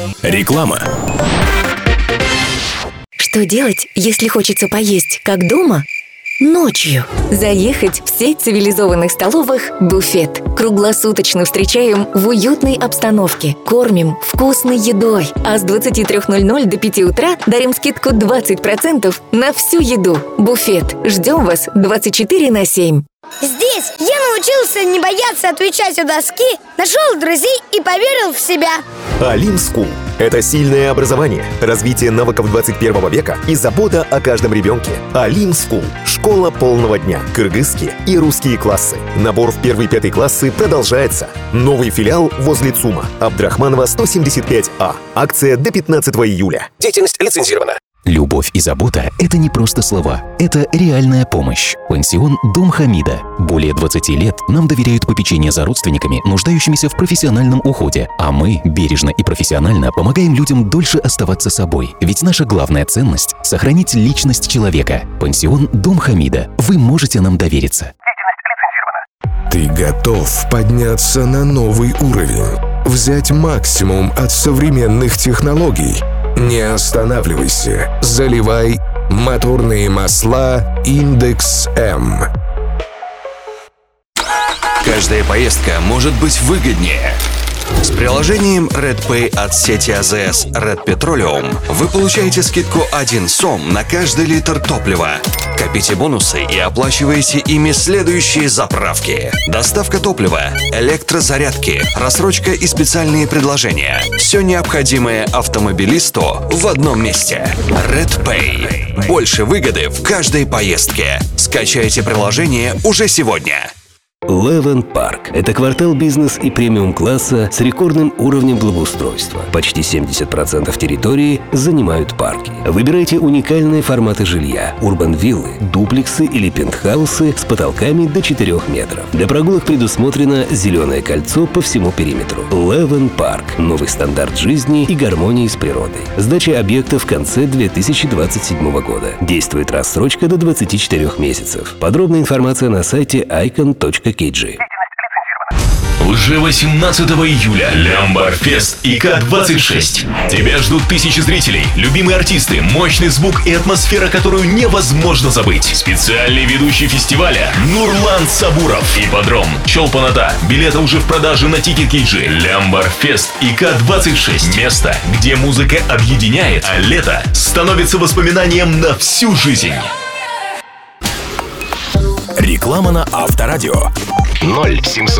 Реклама. Что делать, если хочется поесть, как дома? Ночью. Заехать в сеть цивилизованных столовых «Буфет». Круглосуточно встречаем в уютной обстановке. Кормим вкусной едой. А с 23:00 до 5 утра дарим скидку 20% на всю еду. «Буфет». Ждем вас 24/7. Здесь я научился не бояться отвечать у доски, нашел друзей и поверил в себя. Алим School – это сильное образование, развитие навыков 21 века и забота о каждом ребенке. Алим School – школа полного дня, кыргызские и русские классы. Набор в 1-5 классы продолжается. Новый филиал возле ЦУМа, Абдрахманова, 175А. Акция до 15 июля. Деятельность лицензирована. Любовь и забота – это не просто слова, это реальная помощь. Пансион «Дом Хамида». Более 20 лет нам доверяют попечение за родственниками, нуждающимися в профессиональном уходе. А мы бережно и профессионально помогаем людям дольше оставаться собой. Ведь наша главная ценность – сохранить личность человека. Пансион «Дом Хамида». Вы можете нам довериться. Ты готов подняться на новый уровень? Взять максимум от современных технологий? Не останавливайся. Заливай моторные масла Индекс М. Каждая поездка может быть выгоднее. С приложением RedPay от сети АЗС Red Petroleum вы получаете скидку 1 сом на каждый литр топлива. Копите бонусы и оплачиваете ими следующие заправки: доставка топлива, электрозарядки, рассрочка и специальные предложения. Все необходимое автомобилисту в одном месте. RedPay. Больше выгоды в каждой поездке. Скачайте приложение уже сегодня. Левен Парк – это квартал бизнес и премиум-класса с рекордным уровнем благоустройства. Почти 70% территории занимают парки. Выбирайте уникальные форматы жилья – урбан-виллы, дуплексы или пентхаусы с потолками до 4 метров. Для прогулок предусмотрено зеленое кольцо по всему периметру. Левен Парк – новый стандарт жизни и гармонии с природой. Сдача объекта в конце 2027 года. Действует рассрочка до 24 месяцев. Подробная информация на сайте icon.kg. Уже 18 июля Лямбарфест ИК-26. Тебя ждут тысячи зрителей, любимые артисты, мощный звук и атмосфера, которую невозможно забыть. Специальный ведущий фестиваля Нурлан Сабуров. Ипподром Чолпан-Ата. Билеты уже в продаже на Тикет.kg. Лямбарфест ИК-26. Место, где музыка объединяет, а лето становится воспоминанием на всю жизнь. Реклама на Авторадио. 0700